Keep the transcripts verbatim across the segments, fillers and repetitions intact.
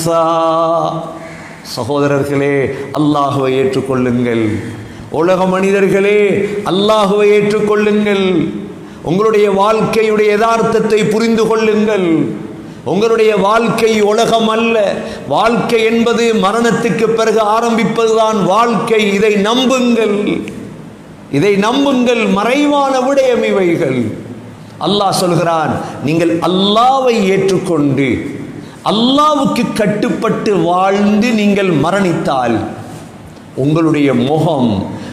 ஈசா. சகோதரர்களே, அல்லாஹ்வை ஏற்றுக்கொள்ளுங்கள். உலக மனிதர்களே, அல்லாஹ்வை ஏற்றுக்கொள்ளுங்கள். உங்களுடைய வாழ்க்கையுடைய யதார்த்தத்தை புரிந்து கொள்ளுங்கள். உங்களுடைய வாழ்க்கை உலகம் அல்ல. வாழ்க்கை என்பது மரணத்துக்கு பிறகு ஆரம்பிப்பதுதான் வாழ்க்கை. இதை நம்புங்கள், இதை நம்புங்கள். மறைவான விடயம் இவைகள். அல்லாஹ் சொல்கிறான், நீங்கள் அல்லாஹ்வை ஏற்றுக்கொண்டு அல்லாஹ்வுக்கு கட்டுப்பட்டு வாழ்ந்து நீங்கள் மரணித்தால் உங்களுடைய முகம்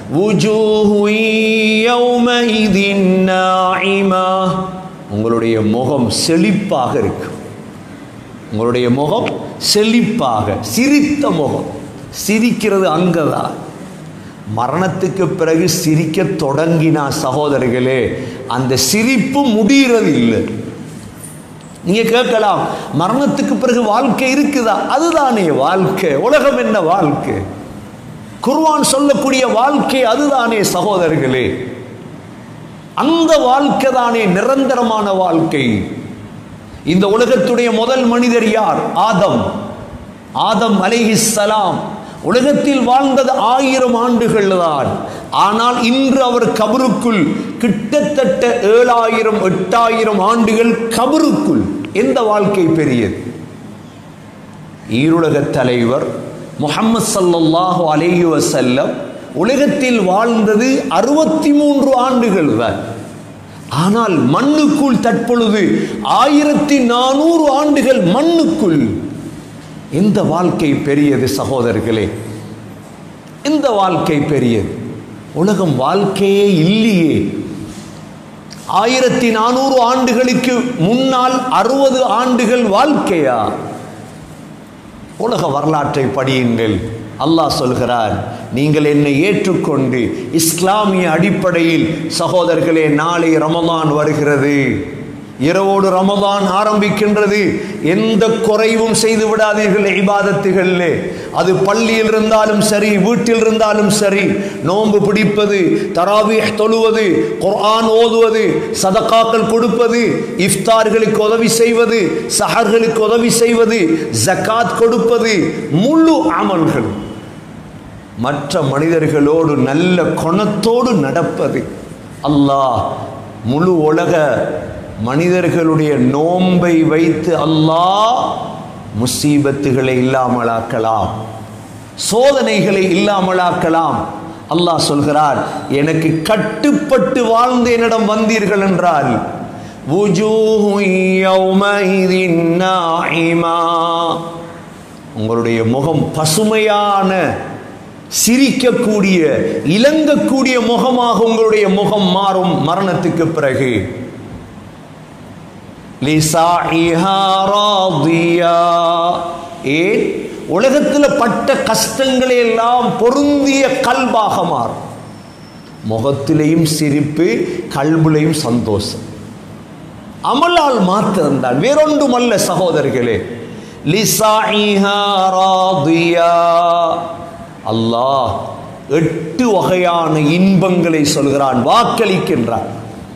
உங்களுடைய முகம் செழிப்பாக இருக்கும். உங்களுடைய முகம் செழிப்பாக, சிரித்த முகம். சிரிக்கிறது அங்கதான். மரணத்துக்கு பிறகு சிரிக்க தொடங்கினா சகோதரர்களே, அந்த சிரிப்பு முடிகிறது இல்லை. நீங்க கேட்கலாம், மரணத்துக்கு பிறகு வாழ்க்கை இருக்குதா? அதுதானே வாழ்க்கை. உலகம் என்ன வாழ்க்கை? குர்ஆன் சொல்லக்கூடிய வாழ்க்கை அதுதானே சகோதரர்களே. அந்த வாழ்க்கை தானே நிரந்தரமான வாழ்க்கை. இந்த உலகத்துடைய முதல் மனிதர் யார்? ஆதம். ஆதம் அலைஹிஸ்ஸலாம் உலகத்தில் வாழ்ந்தது ஆயிரம் ஆண்டுகள் தான். ஆனால் இன்று அவர் கபருக்குள் கிட்டத்தட்ட ஏழாயிரம் எட்டாயிரம் ஆண்டுகள் கபருக்குள். எந்த வாழ்க்கை பெரியது? ஈருலக தலைவர் முஹம்மது ஸல்லல்லாஹு அலைஹி வஸல்லம் உலகத்தில் வாழ்ந்தது அறுபத்தி மூன்று ஆண்டுகள் தான். ஆனால் மண்ணுக்குள் தற்பொழுது ஆயிரத்தி நானூறு ஆண்டுகள் மண்ணுக்குள். இந்த வாழ்க்கை பெரியது சகோதரர்களே, இந்த வாழ்க்கை பெரியது. உலகம் வாழ்க்கையே இல்லையே. ஆயிரத்தி நானூறு ஆண்டுகளுக்கு முன்னால் அறுபது ஆண்டுகள் வாழ்க்கையா? உலக வரலாற்றை படியுங்கள். அல்லாஹ் சொல்கிறார், நீங்கள் என்னை ஏற்றுக்கொண்டு இஸ்லாமிய அடிப்படையில் சகோதரர்களே, நாளை ரமலான் வருகிறது. இரவோடு ரமலான் ஆரம்பிக்கின்றது. எந்த குறைவும் செய்து விடாதீர்கள் இபாதத்துகளிலே. அது பள்ளியில் இருந்தாலும் சரி, வீட்டில் இருந்தாலும் சரி. நோன்பு பிடிப்பது, தராவீஹ் தொழுவது, குர்ஆன் ஓதுவது, சதகாக்கள் கொடுப்பது, இஃப்தார்களுக்கு உதவி செய்வது, சஹர்களுக்கு உதவி செய்வது, ஜகாத் கொடுப்பது, முழு அமல்கள். மற்ற மனிதர்களோடு நல்ல குணத்தோடு நடப்பது. அல்லாஹ் முழு உலக மனிதர்களுடைய நோன்பை வைத்து அல்லாஹ் முசீபத்துகளை இல்லாமலாக்கலாம், சோதனைகளை இல்லாமலாக்கலாம். அல்லாஹ் சொல்கிறார், எனக்கு கட்டுப்பட்டு வாழ்ந்து என்னிடம் வந்தீர்கள் என்றால் உங்களுடைய முகம் பசுமையான, சிரிக்கக்கூடிய, இலங்கக்கூடிய முகமாக உங்களுடைய முகம் மாறும் மரணத்துக்கு பிறகு. ஏன்? உலகத்தில் பட்ட கஷ்டங்களை எல்லாம் பொருந்திய கல்பாக மாறும். முகத்திலையும் சிரிப்பு, கல்புலையும் சந்தோஷம். அமலால் மாத்திருந்தால் வேறொன்றும் அல்ல சகோதரர்களே. அல்லாஹ் எட்டு வகையான இன்பங்களை சொல்கிறான், வாக்களிக்கின்றான்.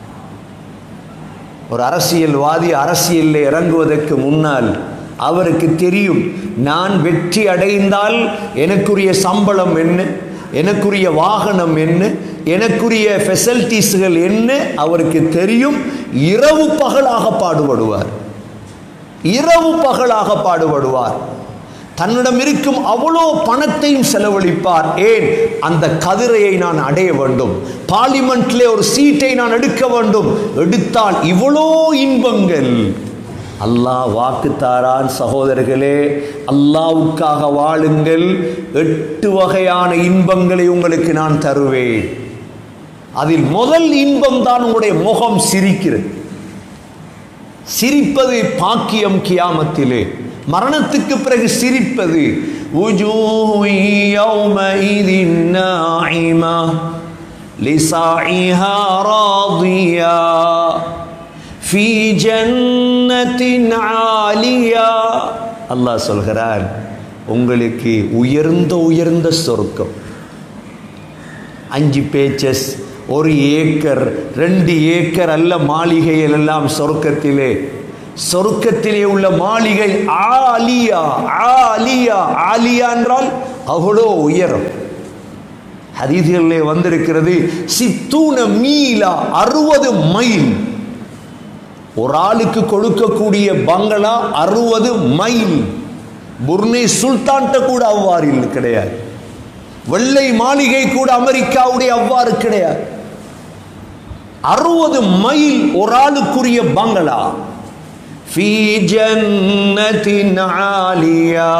ஒரு அரசியல்வாதி அரசியலில் இறங்குவதற்கு முன்னால் அவருக்கு தெரியும், நான் வெற்றி அடைந்தால் எனக்குரிய சம்பளம் என்ன, எனக்குரிய வாகனம் என்ன, எனக்குரிய ஃபெசிலிட்டிஸ்கள் என்ன அவருக்கு தெரியும். இரவு பகலாக பாடுபடுவார், இரவு பகலாக பாடுபடுவார். தன்னிடம் இருக்கும் அவ்வளோ பணத்தையும் செலவழிப்பார். ஏன்? அந்த கதிரையை நான் அடைய வேண்டும், பார்லிமெண்ட்ல ஒரு சீட்டை நான் எடுக்க வேண்டும். எடுத்தால் இவ்வளோ இன்பங்கள். அல்லாஹ் வாக்கு தாரான் சகோதரர்களே, அல்லாஹ்வுக்காக வாழுங்கள். எட்டு வகையான இன்பங்களை உங்களுக்கு நான் தருவேன். அதில் முதல் இன்பம் தான் உங்களுடைய முகம் சிரிக்கிறது. சிரிப்பது பாக்கியம் கியாமத்திலே. மரணத்துக்கு பிறகு சிரிப்பது. அல்லாஹ் சொல்கிறார், உங்களுக்கு உயர்ந்த உயர்ந்த சொர்க்கம். அஞ்சு பேச்சஸ், ஒரு ஏக்கர், ரெண்டு ஏக்கர் அல்ல மாளிகைகள் எல்லாம் சொர்க்கத்திலே. சொர்க்கத்திலே உள்ள மாளிகை ஆலியா. ஆலியா ஆலியா என்றால் அவ்வளோ உயரம். ஹதீஸ்களிலே வந்திருக்கிறது சித்தூன மீலா, அறுபது மைல். ஒரு ஆளுக்கு கொடுக்கக்கூடிய பங்களா அறுபது மைல். புர்னே சுல்தான்கிட்ட கூட அவ்வாறு கிடையாது. வெள்ளை மாளிகை கூட அமெரிக்காவுடைய அவ்வாறு கிடையாது. அறுபது மைல் ஒரு ஆளுக்குரிய பங்களா. ஃபீ ஜன்னத்தின் ஆலியா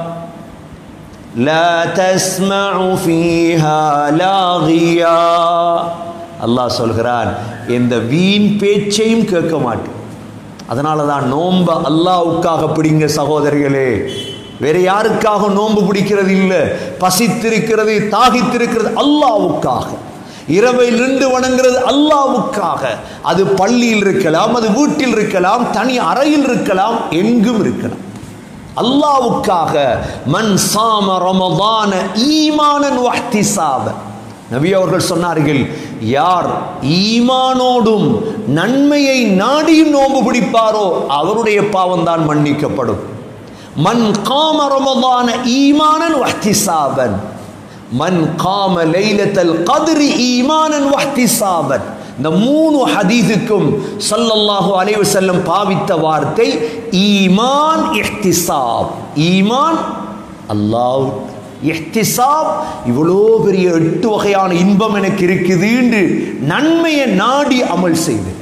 லா தஸ்மஉ ஃபீஹா லாகியா. அல்லாஹ் சொல்கிறான், இந்த வீண் பேச்சையும் கேட்க மாட்டேன். அதனால தான் நோன்ப அல்லாஹ்வுக்காக பிடிங்க சகோதரிகளே. வேற யாருக்காக நோன்பு பிடிக்கிறது இல்லை. பசித்திருக்கிறது, தாகித்திருக்கிறது அல்லாஹ்வுக்காக. இரவை நின்று வணங்குறது அல்லாஹ்வுக்காக. அது பள்ளியில் இருக்கலாம், அது வீட்டில் இருக்கலாம், தனி அறையில் இருக்கலாம், எங்கும் இருக்கலாம். அல்லாஹ்வுக்காக. மன் சாம ரமதான ஈமானன் வஹ்திசாப. நபி அவர்கள் சொன்னார்கள், யார் ஈமானோடும் நன்மையை நாடியும் நோன்பு பிடிப்பாரோ அவருடைய பாவம் தான் மன்னிக்கப்படும். மன் காம ரமதான ஈமானன் வஹ்திசாபன், மன் காம லைலத்தல் கத்ரி ஈமானன் வஹ்திசாபன். இந்த மூணு ஹதீஸுக்கும் ஸல்லல்லாஹு அலைஹி வஸல்லம் பாவித்த வார்த்தை ஈமான், இஹ்திசாப். ஈமான் அல்லாஹ், இஹ்திசாப் இவ்வளோ பெரிய எட்டு வகையான இன்பம் எனக்கு இருக்குது என்று நன்மையை நாடி அமல் செய்து.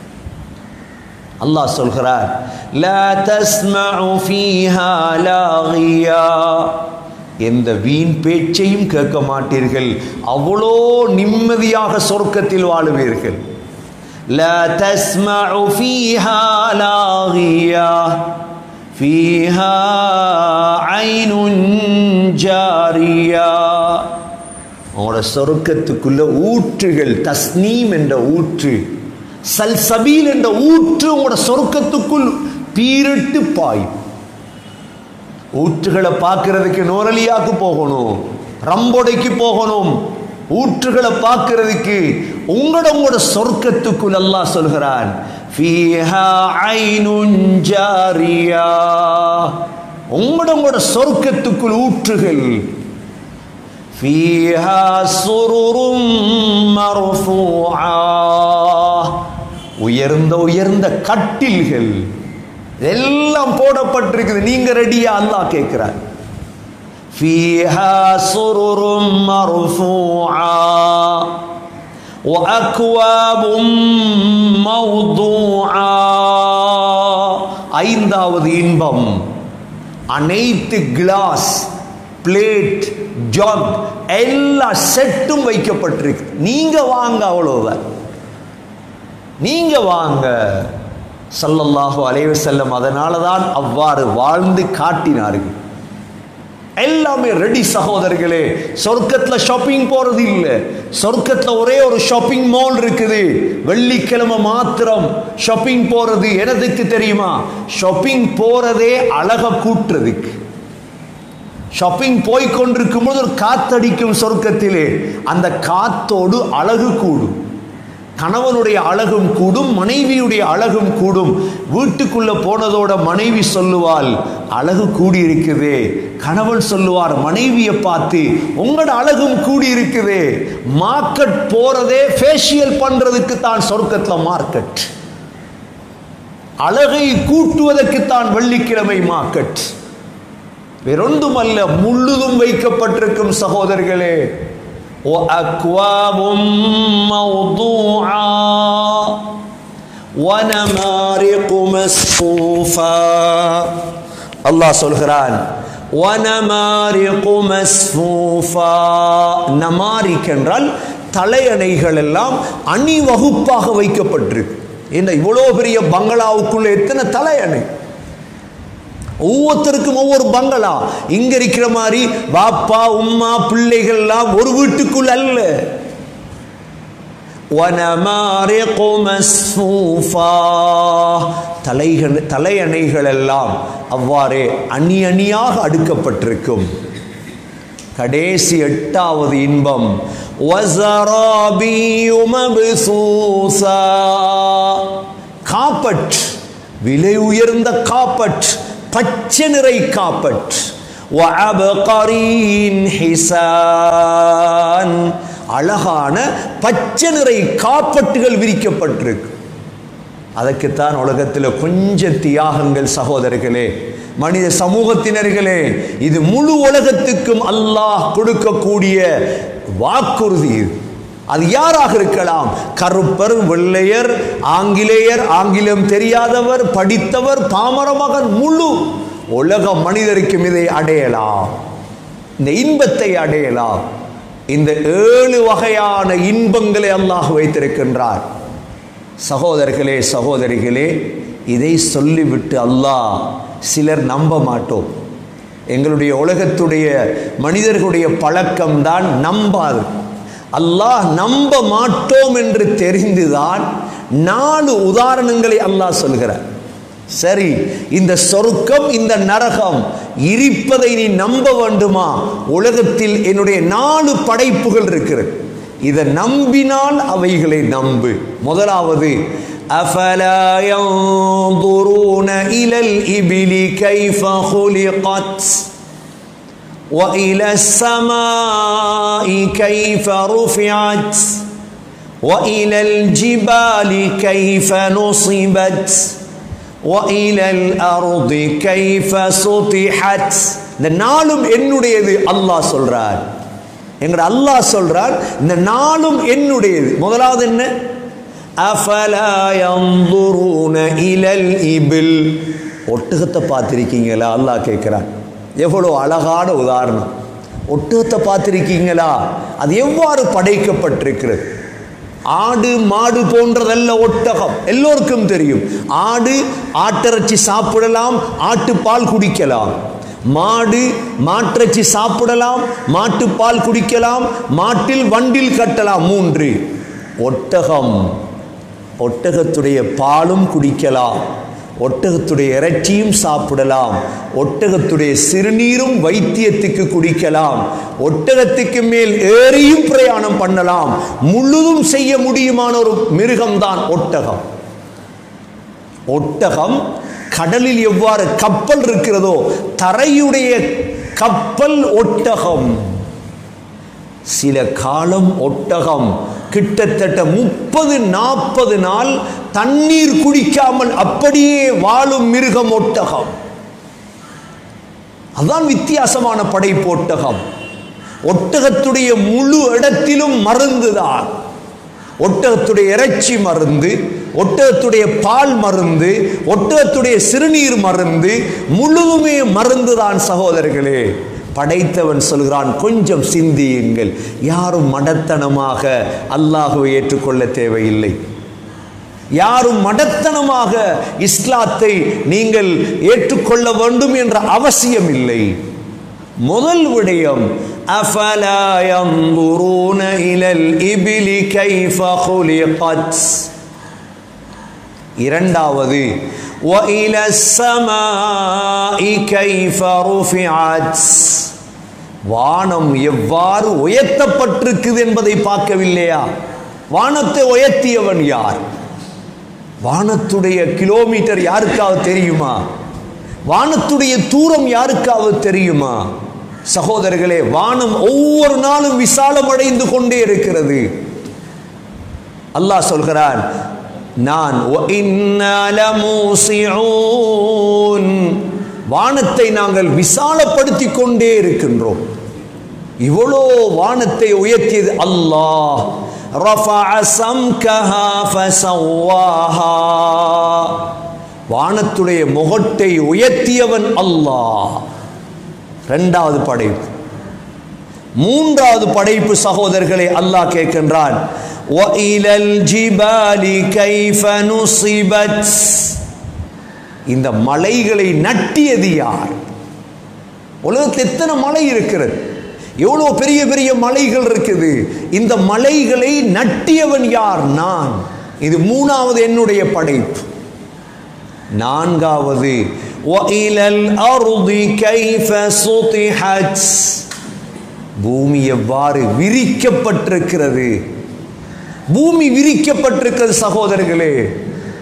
அல்லாஹ் சொல்கிறார், லா தஸ்மஉ ஃபீஹா லாகியா, எந்த வீண் பேச்சையும் கேட்க மாட்டீர்கள், அவ்வளோ நிம்மதியாக சொர்க்கத்தில் வாழுவீர்கள். லா தஸ்மஉ ஃபீஹா லாகியா ஃபீஹா ஐனுன் ஜாரியா. அவங்களோட சொர்க்கத்துக்குள்ள ஊற்றுகள், தஸ்னீம் என்ற ஊற்று, சல்சபீல் என்ற ஊற்று உங்களோட சொர்க்கத்துக்குள் பீரிட்டு பாயும். ஊற்றுகளை பார்க்கறதுக்கு நோரலியாக்கு போகணும், ரம்போடைக்கு போகணும். ஊற்றுகளை பார்க்கறதுக்கு உங்களோட உங்களோட சொர்க்கத்துக்குள் அல்லாஹ் சொல்கிறான், ஃபீஹா ஐனுன் ஜாரியா, உங்களோட உங்களோட சொர்க்கத்துக்குள் ஊற்றுகள். ஃபீஹா சுருரும் மர்ஃபூஆ, உயர்ந்த உயர்ந்த கட்டில்கள் எல்லாம் போடப்பட்டிருக்குது. நீங்க ரெடியா? அல்லாஹ் கேட்கிறார். ஃபீஹா சுருரும் மர்ஃபூஆ வ அக்வாபும் மவ்தூஆ. ஐந்தாவது இன்பம், அனைத்து கிளாஸ், பிளேட், ஜக் எல்லா செட்டும் வைக்கப்பட்டிருக்கு. நீங்க வாங்க, அவ்வளவுதான், நீங்க வாங்க. ஸல்லல்லாஹு அலைஹி வஸல்லம் அதனால தான் அவ்வாறு வாழ்ந்து காட்டினார்கள். எல்லாமே ரெடி சகோதரர்களே. சொர்க்கத்துல ஷாப்பிங் போறது இல்லை. சொர்க்கத்துல ஒரே ஒரு ஷாப்பிங் மால் இருக்குது. வெள்ளிக்கிழமை மாத்திரம் ஷாப்பிங் போறது எதுக்கு தெரியுமா? ஷாப்பிங் போறதே அழக கூட்டுறதுக்கு. ஷாப்பிங் போய் கொண்டிருக்கும் போது ஒரு காத்தடிக்கும் சொர்க்கத்திலே, அந்த காத்தோடு அழகு கூடும். கணவனுடைய அழகும் கூடும், மனைவியுடைய அழகும் கூடும். வீட்டுக்குள்ள போனதோட மனைவி சொல்லுவாள், அழகு கூடி இருக்குதே. கணவன் சொல்லுவார் மனைவியை பார்த்து, உங்களோட அழகும் கூடி இருக்குதே. மார்க்கெட் போறதே ஃபேஷியல் பண்றதுக்கு தான் சொர்க்கத்துல மார்க்கெட். அழகை கூட்டுவதற்கு தான் வெள்ளிக்கிழமை மார்க்கெட். வேறொன்றுமல்ல, முழுதும் வைக்கப்பட்டிருக்கும் சகோதரர்களே. وَأَكْوَابٌ مَوْضُوعَةٌ وَنَمَارِقُ مَصْفُوفَةٌ. அல்லாஹ் சொல்கிறான், وَنَمَارِقُ مَصْفُوفَةٌ. நமாரிக் என்றால் தலையணைகள் எல்லாம் அணிவகுப்பாக வைக்கப்பட்டிருக்கு. என்ன இவ்வளோ பெரிய பங்களாவுக்குள்ள எத்தனை தலையணை! ஒவ்வொருத்தருக்கும் ஒவ்வொரு பங்களா. இங்க இருக்கிற மாதிரி பாப்பா உம்மா பிள்ளைகள் எல்லாம் ஒரு வீட்டுக்குள் அல்ல. வனமாரிகு மஸ்ஃபூஃபா, தலைகள் தலையணைகள் எல்லாம் அவ்வாறே அணி அணியாக அடுக்கப்பட்டிருக்கும். கடைசி எட்டாவது இன்பம், வஸராபியு மப்சூஸா, காப்பட் விலை உயர்ந்த காப்பட், பச்சை நிறை காப்பட். வஅபகரீன் ஹிசான், அழகான பச்சை நிறை காப்பட்டுகள் விரிக்கப்பட்டிருக்கு. அதற்குத்தான் உலகத்தில் கொஞ்சம் தியாகங்கள் சகோதரர்களே, மனித சமூகத்தினர்களே. இது முழு உலகத்துக்கும் அல்லாஹ் கொடுக்கக்கூடிய வாக்குறுதி. அது யாராக இருக்கலாம், கருப்பர், வெள்ளையர், ஆங்கிலேயர், ஆங்கிலம் தெரியாதவர், படித்தவர், பாமர மகன், முழு உலக மனிதருக்கும் இதை அடையலாம், இந்த இன்பத்தை அடையலாம். இந்த ஏழு வகையான இன்பங்களை அல்லாஹ் வைத்திருக்கின்றார். சகோதரர்களே சகோதரிகளே, இதை சொல்லிவிட்டு அல்லாஹ் சிலர் நம்ப மாட்டோம். எங்களுடைய உலகத்துடைய மனிதர்களுடைய பழக்கம்தான் நம்பாது. அல்லாஹ் நம்ப மாட்டோம் என்று தெரிந்துதான் நாலு உதாரணங்களை அல்லாஹ் சொல்கிறார். சரி, இந்த சொர்க்கம் இந்த நரகம் இருப்பதை நீ நம்ப வேண்டுமா? உலகத்தில் என்னுடைய நாலு படைப்புகள் இருக்கிறது, இதை நம்பினால் அவைகளை நம்பு. முதலாவது, அஃபலா யன்துரூன இலல் இபிலி கைஃப குலிகத் வ இலஸ் ஸமாஇ கைஃப ருஃபிஅத் வ இலல் ஜிபாலி கைஃப நுஸிபத் வ இலல் அர்தி கைஃப சுதிஹத். இந்த நாளும் என்னுடையது அல்லாஹ் சொல்றார். எங்கட அல்லாஹ் சொல்றார், இந்த நாளும் என்னுடையது. முதலாவது என்ன? அஃபலா யன்துரூன இலல் இபில், ஒட்டகத்தை பார்த்திருக்கீங்களா? அல்லாஹ் கேட்கிறார். எவ்வளவு அழகான உதாரணம். ஒட்டகத்தை பார்த்திருக்கீங்களா? அது எவ்வாறு படைக்கப்பட்டிருக்கிறது. ஆடு மாடு போன்றதல்ல ஒட்டகம், எல்லோருக்கும் தெரியும். ஆடு ஆட்டிறைச்சி சாப்பிடலாம், ஆட்டுப்பால் குடிக்கலாம். மாடு மாட்டிறைச்சி சாப்பிடலாம், மாட்டுப்பால் குடிக்கலாம், மாட்டில் வண்டில் கட்டலாம். மூன்று. ஒட்டகம், ஒட்டகத்துடைய பாலும் குடிக்கலாம், ஒட்டகத்துடைய இறைச்சியும் சாப்பிடலாம், ஒட்டகத்துடைய சிறுநீரும் வைத்தியத்துக்கு குடிக்கலாம், ஒட்டகத்துக்கு மேல் ஏறியும் பிரயாணம் பண்ணலாம். முழுதும் செய்ய முடியுமான ஒரு மிருகம்தான் ஒட்டகம். ஒட்டகம் கடலில் எவ்வாறு கப்பல் இருக்கிறதோ, தரையுடைய கப்பல் ஒட்டகம். சில காலம் ஒட்டகம் கிட்டத்தட்ட முப்பது நாற்பது நாள் தண்ணீர் குடிக்காமல் அப்படியே வாழும் மிருகம் ஒட்டகம். அதுதான் வித்தியாசமான படைப்பு ஒட்டகம். ஒட்டகத்துடைய முழு இடத்திலும் மருந்துதான். ஒட்டகத்துடைய இறைச்சி மருந்து, ஒட்டகத்துடைய பால் மருந்து, ஒட்டகத்துடைய சிறுநீர் மருந்து, முழுதுமே மருந்துதான் சகோதரர்களே. படைத்தவன் சொல்கிறான், கொஞ்சம் சிந்தியுங்கள். யாரும் மடத்தனமாக அல்லாஹ்வை ஏற்றுக்கொள்ள தேவையில்லை. யாரும் மடத்தனமாக இஸ்லாத்தை நீங்கள் ஏற்றுக்கொள்ள வேண்டும் என்ற அவசியம் இல்லை. முதல் விடயம், அஃபலா யன்துரூன இலல் இபிலி கைஃப குலிகத். இரண்டாவது, வ இலஸ் ஸமாஇ கைஃப ருஃபிஅத். வானம் எவ்வாறு உயர்த்தப்பட்டிருக்குது என்பதை பார்க்கவில்லையா? வானத்தை உயர்த்தியவன் யார்? வானத்துடைய கிலோமீட்டர் யாருக்காவது தெரியுமா? வானத்துடைய தூரம் யாருக்காவது தெரியுமா? சகோதரர்களே, வானம் ஒவ்வொரு நாளும் விசாலம் அடைந்து கொண்டே இருக்கிறது. அல்லாஹ் சொல்கிறான், நான் வானத்தை நாங்கள் விசாலப்படுத்தி கொண்டே இருக்கின்றோம். இவ்வளோ வானத்தை உயர்த்தியது அல்லாஹ். வானத்துடைய முகட்டை உயர்த்தியவன் அல்லாஹ். இரண்டாவது படைப்பு. மூன்றாவது படைப்பு சகோதரர்களை அல்லாஹ் கேட்கின்றான், இந்த மலைகளை நட்டியது யார்? உலகத்தில் எத்தனை மலை இருக்கிறது, எவ்வளவு பெரிய பெரிய மலைகள் இருக்குது. இந்த மலைகளை நட்டியவன் யார்? நான். இது மூணாவது என்னுடைய படைப்பு. நான்காவது, பூமி எவ்வாறு விரிக்கப்பட்டிருக்கிறது. பூமி விரிக்கப்பட்டிருக்கிறது சகோதரர்களே.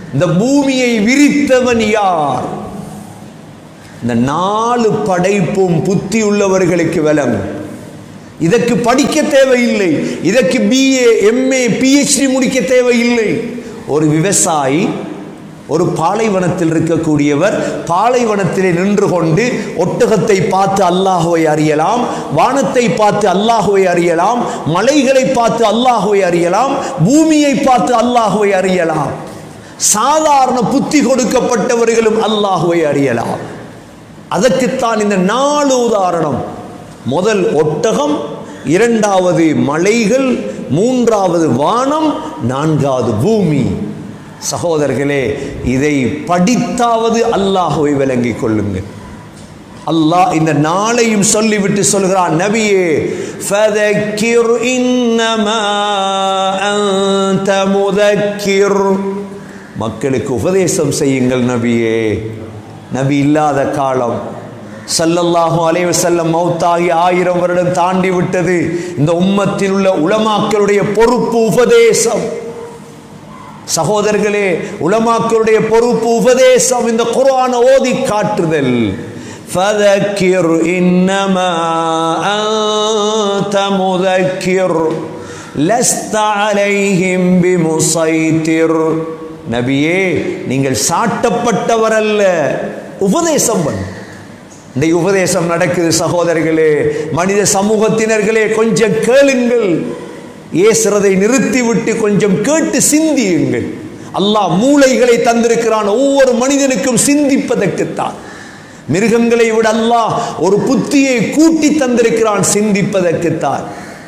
இந்த பூமியை விரித்தவன் யார்? இந்த நாலு படைப்பும் புத்தி உள்ளவர்களுக்கு விளங்கும். இதற்கு படிக்க தேவையில்லை, இதற்கு பிஏ எம்ஏ பிஹெச்டி முடிக்க தேவையில்லை. ஒரு விவசாயி, ஒரு பாலைவனத்தில் இருக்கக்கூடியவர், பாலைவனத்திலே நின்று கொண்டு ஒட்டகத்தை பார்த்து அல்லாஹுவை அறியலாம், வானத்தை பார்த்து அல்லாஹுவை அறியலாம், மலைகளை பார்த்து அல்லாஹுவை அறியலாம், பூமியை பார்த்து அல்லாஹுவை அறியலாம். சாதாரண புத்தி கொடுக்கப்பட்டவர்களும் அல்லாஹுவை அறியலாம். அதற்குத்தான் இந்த நாலு உதாரணம். முதல் ஒட்டகம், இரண்டாவது மலைகள், மூன்றாவது வானம், நான்காவது பூமி. சகோதரர்களே, இதை படித்தாவது அல்லாஹுவை விளங்கிக் கொள்ளுங்கள். அல்லாஹ் இந்த நாளையும் சொல்லிவிட்டு சொல்கிறான், நபியே ஃபதக்கிர் இன்னமா அன்த முதக்கிர், மக்களுக்கு உபதேசம் செய்யுங்கள் நபியே. நபி இல்லாத காலம், ஸல்லல்லாஹு அலைஹி வஸல்லம் மௌத்தாகி ஆயிரம் வருடம் தாண்டி விட்டது. இந்த உம்மத்தில் உள்ள உலமாக்களுடைய பொறுப்பு உபதேசம். சகோதரர்களே, உலமாக்களுடைய பொறுப்பு உபதேசம், இந்த குர்ஆனை ஓதி காட்டுதல். ஃபதக்கிர் இன்னமா அன்த முதக்கிர் லஸ்த அலைஹிம் பிமுஸைத்திர், நபியே நீங்கள் சாட்டப்பட்டவர் அல்ல, உபதேசம் பண்ணு. இந்த உபதேசம் நடக்குது சகோதரர்களே. மனித சமூகத்தினர்களே, கொஞ்சம் கேளுங்கள், ஏசுறதை நிறுத்திவிட்டு கொஞ்சம் கேட்டு சிந்தியுங்கள். அல்லாஹ் மூளைகளை தந்திருக்கிறான் ஒவ்வொரு மனிதனுக்கும் சிந்திப்பதற்குத்தான். மிருகங்களை விட அல்லாஹ் ஒரு புத்தியை கூட்டி தந்திருக்கிறான் சிந்திப்பதற்குத்தான்.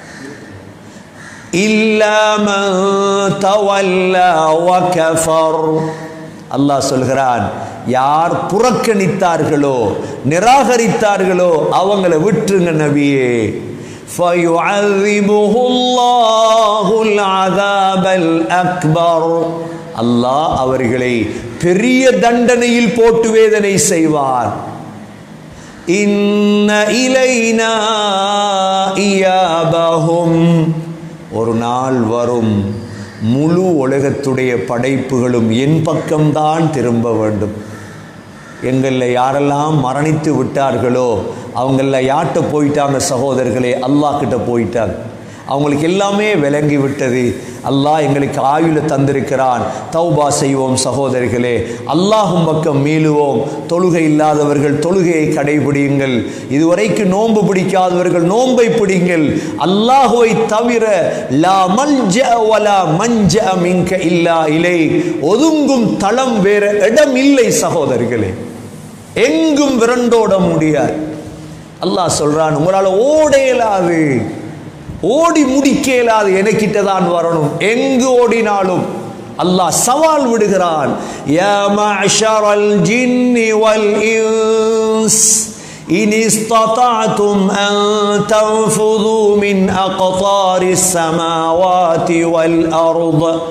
இல்லா மன் தவல்லா வ கஃபர், அல்லாஹ் சொல்கிறான், யார் புறக்கணித்தார்களோ நிராகரித்தார்களோ அவங்களை விட்டுருங்க நபியே. فَيُعَذِّبُهُ اللَّهُ الْعَذَابَ الْأَكْبَرُ, அல்லாஹ் அவர்களை பெரிய தண்டனையில் போட்டு வேதனை செய்வார். இன்ன இலைனா இயாபஹும், ஒரு நாள் வரும் முழு உலகத்துடைய படைப்புகளும் என் பக்கம்தான் திரும்ப வேண்டும். எங்களில் யாரெல்லாம் மரணித்து விட்டார்களோ அவங்களில் யார்கிட்ட போயிட்டாங்க சகோதரர்களே? அல்லாஹ் கிட்ட போயிட்டாங்க. அவங்களுக்கு எல்லாமே விளங்கி விட்டது. அல்லாஹ் எங்களுக்கு ஆயுள தந்திருக்கிறான். தௌபா செய்வோம் சகோதரர்களே, அல்லாஹும் பக்கம் மீளுவோம். தொழுகை இல்லாதவர்கள் தொழுகையை கடைபிடியுங்கள். இதுவரைக்கு நோன்பு பிடிக்காதவர்கள் நோன்பை பிடிங்கள். அல்லாஹுவை தவிர லா மல்ஜா வலா மன்ஜா மின்க இல்லா இலை, ஒதுங்கும் தளம் வேற இடம் இல்லை சகோதரர்களே. எங்கும் விரண்டோட முடியாது. அல்லாஹ் சொல்றான், உங்களால் ஓட இயலாது, ஓடி முடிக்க இயலாது, எனக்கிட்ட தான் வரணும். எங்கு ஓடினாலும் அல்லாஹ் சவால் விடுகிறான். யா மஅஷரல் ஜின்னி வல் இன்ஸ் இன் இஸ்ததஅதும் அன் தன்ஃபுது மின் அக்தாரிஸ் ஸமாவாதி வல் அர்ض